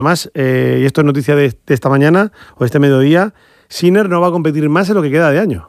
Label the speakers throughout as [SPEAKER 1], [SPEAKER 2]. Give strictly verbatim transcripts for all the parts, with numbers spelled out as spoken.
[SPEAKER 1] Además, eh, y esto es noticia de, de esta mañana o este mediodía, Sinner no va a competir más en lo que queda de año.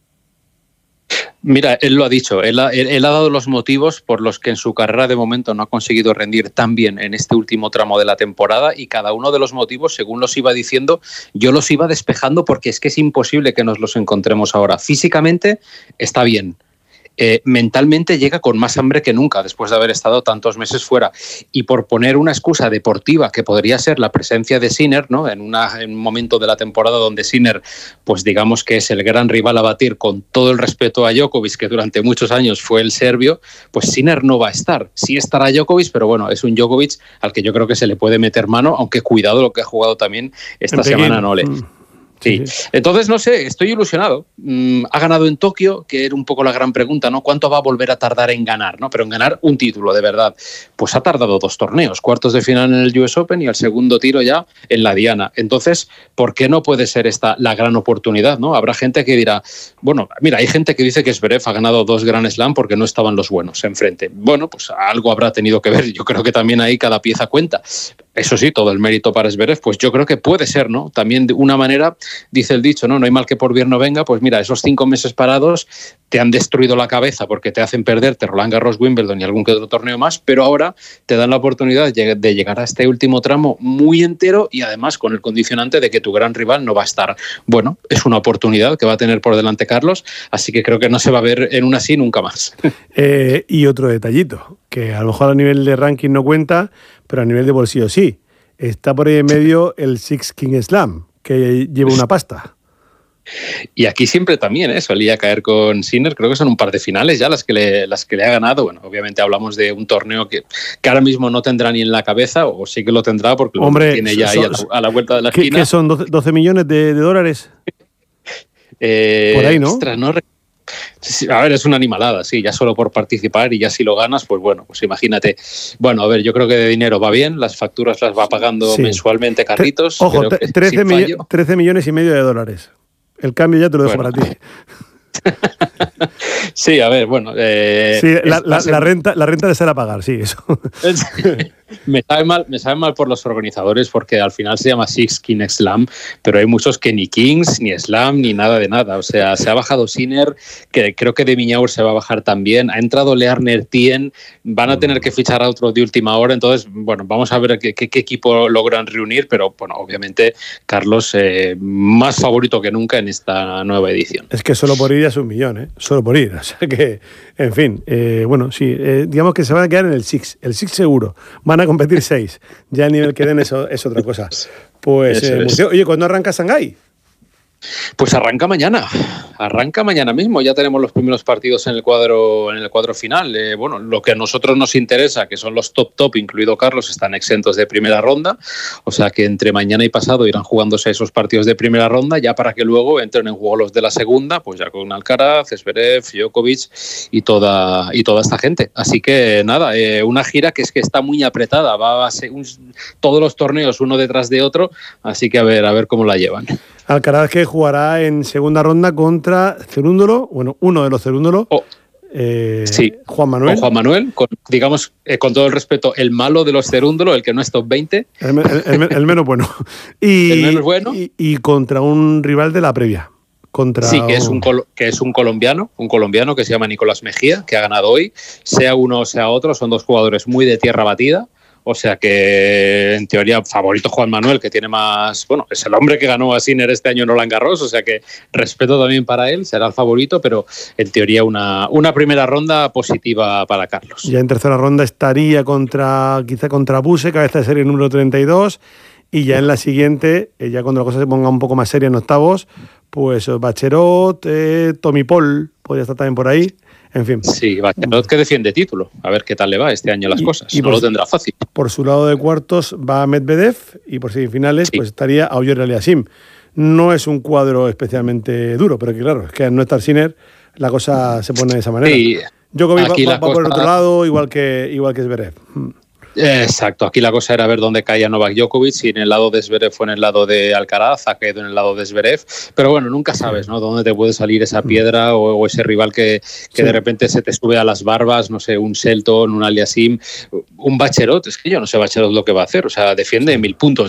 [SPEAKER 2] Mira, él lo ha dicho, él ha, él, él ha dado los motivos por los que en su carrera de momento no ha conseguido rendir tan bien en este último tramo de la temporada, y cada uno de los motivos, según los iba diciendo, yo los iba despejando porque es que es imposible que nos los encontremos ahora. Físicamente está bien. Eh, mentalmente llega con más hambre que nunca después de haber estado tantos meses fuera, y por poner una excusa deportiva que podría ser la presencia de Sinner, ¿no? en, una, en un momento de la temporada donde Sinner, pues digamos que es el gran rival a batir, con todo el respeto a Djokovic, que durante muchos años fue el serbio, pues Sinner no va a estar. Sí estará Djokovic, pero bueno, es un Djokovic al que yo creo que se le puede meter mano, aunque cuidado lo que ha jugado también esta semana Nole. Mm. Sí. sí, entonces no sé, estoy ilusionado. Mm, ha ganado en Tokio, que era un poco la gran pregunta, ¿no? ¿Cuánto va a volver a tardar en ganar, ¿no? Pero en ganar un título, de verdad. Pues ha tardado dos torneos, cuartos de final en el U S Open y el segundo tiro ya en la Diana. Entonces, ¿por qué no puede ser esta la gran oportunidad, ¿no? Habrá gente que dirá, bueno, mira, hay gente que dice que Zverev ha ganado dos Grand Slam porque no estaban los buenos enfrente. Bueno, pues algo habrá tenido que ver. Yo creo que también ahí cada pieza cuenta. Eso sí, todo el mérito para Zverev, pues yo creo que puede ser, ¿no? También de una manera, dice el dicho, ¿no? No hay mal que por bien no venga. Pues mira, esos cinco meses parados te han destruido la cabeza porque te hacen perderte Roland Garros, Wimbledon y algún que otro torneo más, pero ahora te dan la oportunidad de llegar a este último tramo muy entero y además con el condicionante de que tu gran rival no va a estar. Bueno, es una oportunidad que va a tener por delante Carlos, así que creo que no se va a ver en una así nunca más.
[SPEAKER 1] Eh, y otro detallito, que a lo mejor a nivel de ranking no cuenta, pero a nivel de bolsillo sí. Está por ahí en medio el Six King Slam, que lleva una pasta.
[SPEAKER 2] Y aquí siempre también, ¿eh? Solía caer con Sinner, creo que son un par de finales ya las que le, las que le ha ganado. Bueno, obviamente hablamos de un torneo que, que ahora mismo no tendrá ni en la cabeza, o sí que lo tendrá porque
[SPEAKER 1] Hombre,
[SPEAKER 2] lo tiene ya
[SPEAKER 1] son,
[SPEAKER 2] ahí a la, a la vuelta de la esquina.
[SPEAKER 1] ¿Qué son? ¿doce millones de, de dólares?
[SPEAKER 2] Eh,
[SPEAKER 1] por ahí, ¿no?
[SPEAKER 2] Extra, no A ver, es una animalada, sí, ya solo por participar, y ya si lo ganas, pues bueno, pues imagínate. Bueno, a ver, yo creo que de dinero va bien, las facturas las va pagando sí. mensualmente Carlitos.
[SPEAKER 1] Tre- Ojo, trece, millo- trece millones y medio de dólares. El cambio ya te lo dejo bueno. para ti.
[SPEAKER 2] Sí, a ver, bueno. Eh,
[SPEAKER 1] sí, la, la, la, renta, la renta de ser a pagar, sí, eso.
[SPEAKER 2] me, sabe mal, me sabe mal por los organizadores porque al final se llama Six King Slam, pero hay muchos que ni Kings, ni Slam, ni nada de nada. O sea, se ha bajado Sinner, que creo que de Miñaur se va a bajar también. Ha entrado Learner Tien, van a tener que fichar a otro de última hora. Entonces, bueno, vamos a ver qué, qué, qué equipo logran reunir, pero bueno, obviamente Carlos eh, más favorito que nunca en esta nueva edición.
[SPEAKER 1] Es que solo por ir ya es un millón, ¿eh? Solo por ir. O sea que, en fin, eh, bueno, sí, eh, digamos que se van a quedar en el Six, el Six seguro. Van a competir seis. Ya el nivel que den eso es otra cosa. Pues, eh, museo. Oye, ¿cuándo arranca Shanghái?
[SPEAKER 2] Pues arranca mañana, arranca mañana mismo, ya tenemos los primeros partidos en el cuadro, en el cuadro final. Eh, bueno, lo que a nosotros nos interesa, que son los top top, incluido Carlos, están exentos de primera ronda, o sea que entre mañana y pasado irán jugándose esos partidos de primera ronda, ya para que luego entren en juego los de la segunda, pues ya con Alcaraz, Zverev, Djokovic y toda, y toda esta gente. Así que nada, eh, una gira que es que está muy apretada, va a ser un, todos los torneos uno detrás de otro, así que a ver, a ver cómo la llevan.
[SPEAKER 1] Alcaraz que jugará en segunda ronda contra Cerúndolo, bueno, uno de los Cerúndolo,
[SPEAKER 2] oh,
[SPEAKER 1] eh,
[SPEAKER 2] sí,
[SPEAKER 1] Juan Manuel.
[SPEAKER 2] Con Juan Manuel, con, digamos, eh, con todo el respeto, el malo de los Cerúndolo, el que no es top veinte.
[SPEAKER 1] El, el, el, el menos bueno. Y,
[SPEAKER 2] el menos bueno.
[SPEAKER 1] Y, y contra un rival de la previa. Contra
[SPEAKER 2] sí, que es, un col- que es un colombiano, un colombiano que se llama Nicolás Mejía, que ha ganado hoy, sea uno o sea otro, son dos jugadores muy de tierra batida. O sea que, en teoría, favorito Juan Manuel, que tiene más... Bueno, es el hombre que ganó a Sinner este año en Roland Garros, o sea que respeto también para él, será el favorito, pero en teoría una, una primera ronda positiva para Carlos.
[SPEAKER 1] Ya en tercera ronda estaría contra quizá contra Buse, cabeza de serie número treinta y dos, y ya en la siguiente, ya cuando la cosa se ponga un poco más seria en octavos, pues Bacherot, eh, Tommy Paul, podría estar también por ahí. En fin.
[SPEAKER 2] Sí, Bacherot que defiende título. A ver qué tal le va este año las
[SPEAKER 1] y,
[SPEAKER 2] cosas.
[SPEAKER 1] Y
[SPEAKER 2] no lo tendrá fácil.
[SPEAKER 1] Por su lado de cuartos va Medvedev y por semifinales sí. pues estaría Auger Aliassime. No es un cuadro especialmente duro, pero que claro, es que al no estar Sinner la cosa se pone de esa manera.
[SPEAKER 2] Sí,
[SPEAKER 1] Djokovic va, va, va por el otro lado, igual que, igual que Zverev.
[SPEAKER 2] Exacto, aquí la cosa era ver dónde caía Novak Djokovic, si en el lado de Zverev o en el lado de Alcaraz, ha caído en el lado de Zverev, pero bueno, nunca sabes, ¿no? Dónde te puede salir esa piedra o, o ese rival que, que sí. de repente se te sube a las barbas, no sé, un Shelton, un Aliasim, un Bacherot, es que yo no sé Bacherot lo que va a hacer, o sea, defiende mil puntos